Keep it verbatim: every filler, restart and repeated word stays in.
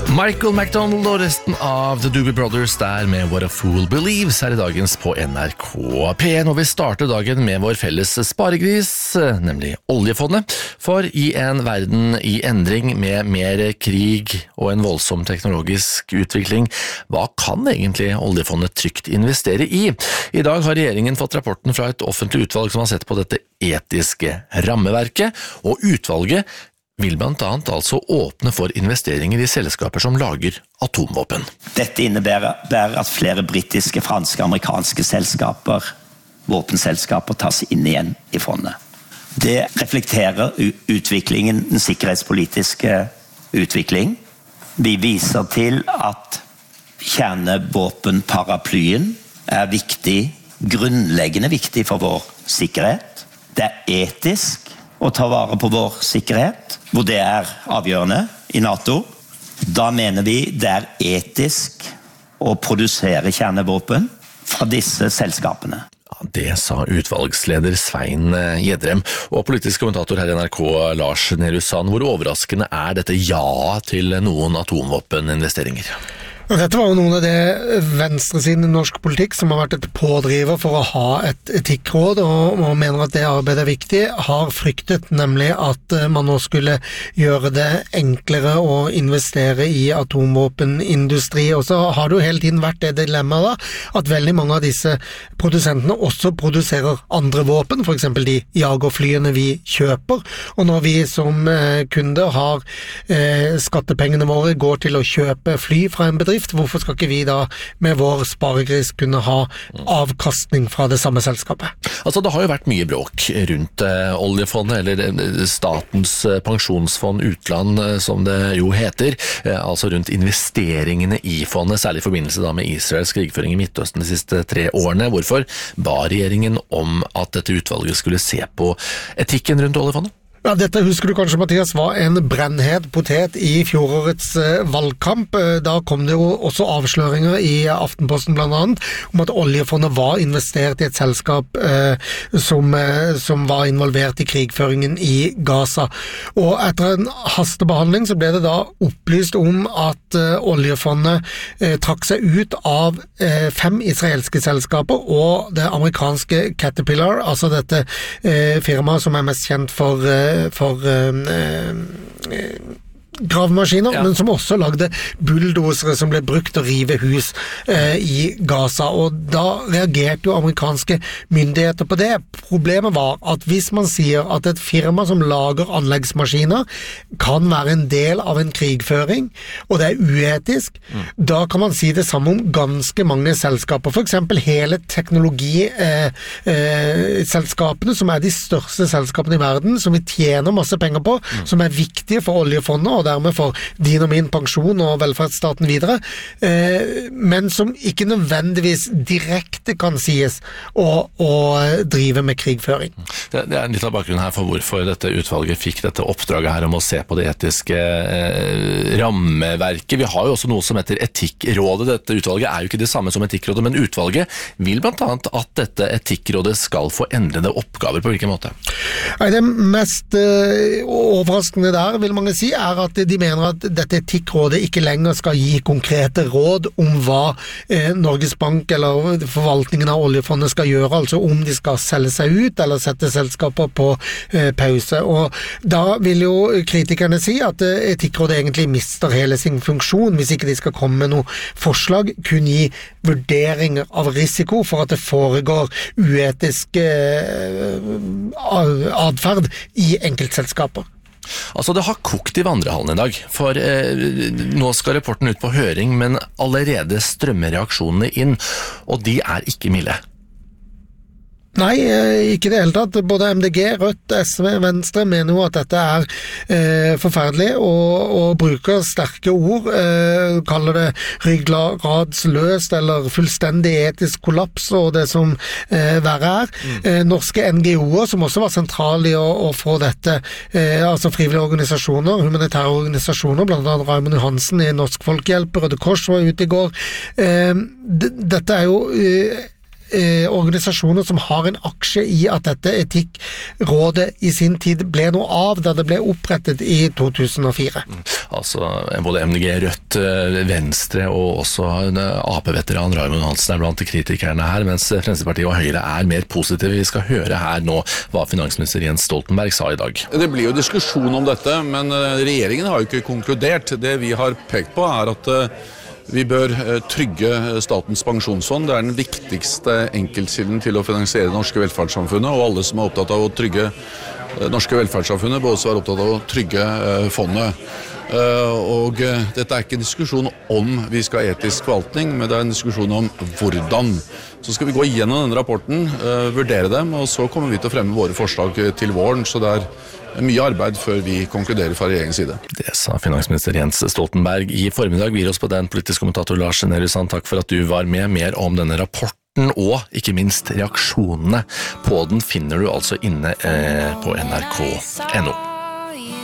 Michael McDonald og resten av The Doobie Brothers der med What a Fool Believes her i dagens på N R K P en, og vi starter dagen med vår felles sparegris, nemlig oljefondet, for i en verden i endring med mer krig og en voldsom teknologisk utvikling, hva kan egentlig oljefondet trygt investere i? I dag har regjeringen fått rapporten fra et offentlig utvalg som har sett på dette etiske rammeverket, og utvalget vil blant annet altså åpne for investeringer i selskaper som lager atomvåpen. Dette innebærer at flere britiske, franske, amerikanske selskaper, våpenselskaper, tas inn igjen i fondet. Det reflekterer utviklingen, den sikkerhetspolitiske utvikling. Vi viser til at kjernevåpenparaplyen er viktig, grunnleggende viktig for vår sikkerhet. Det er etisk å ta vare på vår sikkerhet, hvor det er avgjørende i NATO. Da mener vi det er etisk å produsere kjernevåpen fra disse selskapene. Det sa utvalgsleder Svein Gjedrem, og politisk kommentator her i N R K Lars Nehru Sand. Hvor overraskende er dette ja til noen atomvåpeninvesteringer? Dette var jo noen av det venstresiden i norsk politikk som har vært et pådriver for å ha et etikkråd, og, og mener at det arbeidet er viktig, har fryktet nemlig at man nå skulle gjøre det enklere å investere i atomvåpenindustri. Og så har det jo hele tiden vært det dilemmaet da, at veldig mange av disse produsentene også produserer andre våpen, for eksempel de jagerflyene vi kjøper, og når vi som eh, kunder har eh, skattepengene våre går til å kjøpe fly fra en bedrift, hvorfor skal ikke vi da med vår sparegris kunne ha avkastning fra det samme selskapet? Altså det har jo vært mye bråk rundt eh, oljefondet, eller statens pensjonsfond utland som det jo heter, eh, altså rundt investeringene i fondet, særlig i forbindelse da med Israels krigføring i Midtøsten de siste tre årene. Hvorfor ba regjeringen om at dette utvalget skulle se på etikken rundt oljefondet? Ja, dette husker du kanskje, Mathias, var en brennhet potet i fjorårets eh, valgkamp. Da kom det jo også avsløringer i Aftenposten blant annet om at oljefondet var investert i et selskap eh, som, eh, som var involvert i krigføringen i Gaza. Og etter en hastebehandling så ble det da opplyst om at eh, oljefondet eh, trakk seg ut av eh, fem israelske selskaper og det amerikanske Caterpillar, altså dette eh, firmaet som er mest kjent for eh, for uh, uh, gravemaskiner, ja. Men som også lagde bulldosere som ble brukt til å rive hus eh, i Gaza, og da reagerte jo amerikanske myndigheter på det. Problemet var at hvis man sier at et firma som lager anleggsmaskiner kan være en del av en krigføring, og det er uetisk, mm. da kan man si det samme om ganske mange selskaper, for eksempel hele teknologiselskapene, eh, eh, som er de største selskapene i verden, som vi tjener masse penger på, mm. som er viktige for oljefondet, og dermed for din og min pensjon og velferdsstaten videre, eh, men som ikke nødvendigvis direkte kan sies å, å drive med krigføring. Det, det er litt av bakgrunnen her for hvorfor dette utvalget fikk dette oppdraget her om å se på det etiske eh, rammeverket. Vi har jo også noe som heter Etikkrådet. Dette utvalget er jo ikke det samme som Etikkrådet, men utvalget vil blant annet at dette Etikkrådet skal få endrede oppgaver. På hvilken måte? Nei, det mest eh, overraskende der, vil mange si, er at de mener at dette etikkrådet ikke lenger skal gi konkrete råd om hva eh, Norges Bank eller forvaltningen av oljefondet skal gjøre, altså om de skal selge seg ut eller sette selskaper på eh, pause. Og da vil jo kritikerne si at eh, etikkrådet egentlig mister hele sin funksjon hvis ikke de skal komme med noe forslag, kun gi vurderinger av risiko for at det foregår uetisk eh, adferd i enkeltselskaper. Altså det har kokt i vandrehallen i dag, for eh, nå skal rapporten ut på høring, men allerede strømmer reaksjonene inn, og de er ikke milde. Nei, ikke det hele tatt. Både M D G, Rødt, S V, Venstre mener jo at dette er eh, forferdelig, og, og bruker sterke ord, eh, kaller det ryggradsløst eller fullstendig etisk kollaps og det som eh, verre er. Mm. Eh, norske N G O-er, som også var sentrale i å, å få dette, eh, altså frivillige organisasjoner, humanitære organisasjoner, blant annet Raymond Johansen i Norsk Folkehjelp, Røde Kors var ute i går. Eh, d- dette er jo... Eh, eh, organisasjoner som har en aksje i at dette etikkrådet i sin tid ble noe av da det ble opprettet i to tusen og fire. Mm. Altså både M D G, Rødt, Venstre og også A P-veteran Raymond Hansen er blant kritikerne her, mens Fremskrittspartiet og Høyre er mer positive. Vi skal høre her nå hva finansminister Jens Stoltenberg sa i dag. Det blir jo diskusjon om dette, men regjeringen har jo ikke konkludert. Det vi har pekt på er at vi bør trygge Statens pensjonsfond. Det er den viktigste enkeltkilden til å finansiere det norske velferdssamfunnet, og alle som er opptatt av å trygge det norske velferdssamfunnet bør også være opptatt av å trygge fondet. Og dette er ikke en diskusjon om vi skal ha etisk forvaltning, men det er en diskusjon om hvordan. Så skal vi gå gjennom denne rapporten, vurdere dem, og så kommer vi til å fremme våre forslag til våren, så det er mye arbeid før vi konkluderer fra regjeringens side. Det sa finansminister Jens Stoltenberg i formiddag. Vi gir oss på den, politisk kommentator Lars Nehru Sand. Takk for at du var med. Mer om denne rapporten og ikke minst reaksjonene på den finner du altså inne eh, på N R K punktum N O.